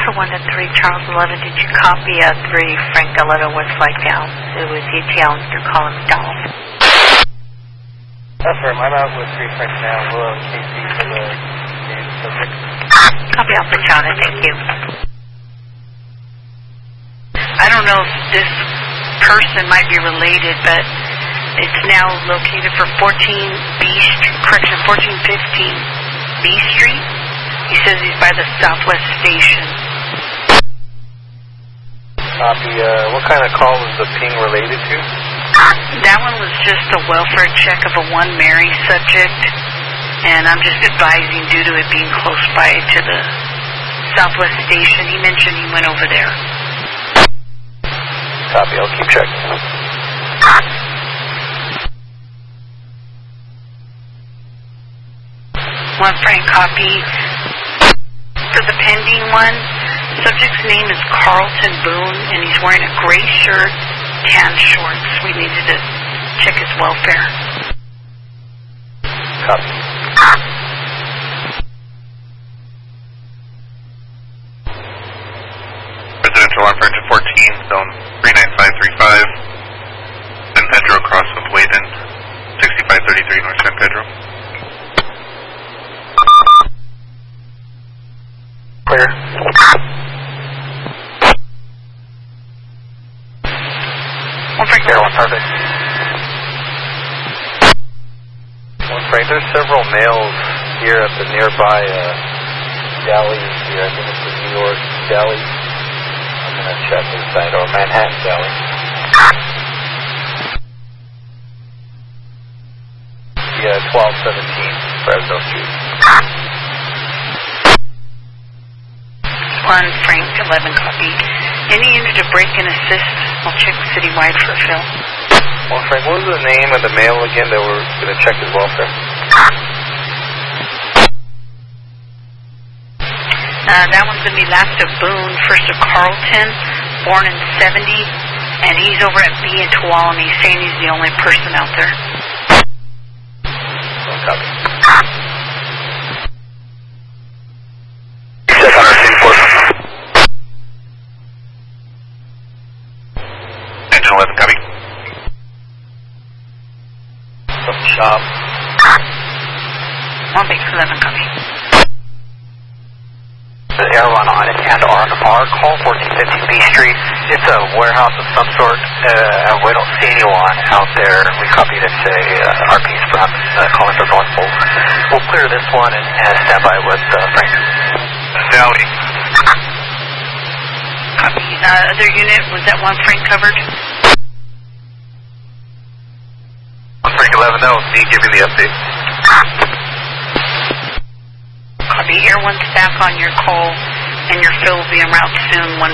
Alpha 1 to 3, Charles 11. Did you copy 3, Frank 11, West Flight down? It was ETL, Mr. Colin McDonald. Affirm, I'm out with 3 Frank now. We'll KC for the subject. Copy Alpha China, thank you. I don't know if this person might be related, but it's now located for 1415 B Street. He says he's by the Southwest Station. Copy. What kind of call was the ping related to? That one was just a welfare check of a one Mary subject, and I'm just advising due to it being close by to the Southwest Station. He mentioned he went over there. Copy. I'll keep checking. One Frank, copy. For the pending one, subject's name is Carlton Boone, and he's wearing a gray shirt, tan shorts. We needed to check his welfare. Copy. Residential operator 14, zone 39535, San Pedro across with Wayden, 6533 North San Pedro. Clear. One Frank, Clear, one perfect. One Frank, there's several males here at the nearby deli here. I think it's the New York deli. I'm going to check inside, or Manhattan deli. Yeah, 1217 Fresno Street. one Frank 11, copy. Any unit to break and assist? I'll check citywide for Phil. One Frank, what was the name of the male again that we're going to check his welfare? That one's going to be last of Boone, first of Carlton, born in 70, and he's over at B in Tualatin. He's saying he's the only person out there. Copy. Check on our city port. Engine 11, copy. From the shop. One Big 11, copy. The air run on it and R call 1450 B Street. It's a warehouse of some sort. We don't see anyone out there. We copied it, say RP's from calling for North Pole. We'll clear this one and stand by with Frank. Sally. Copy. Other unit, was that one Frank covered? Frank 11, that was me giving the update. Copy. Air 1 staff on your call, and your fill will be en route soon. One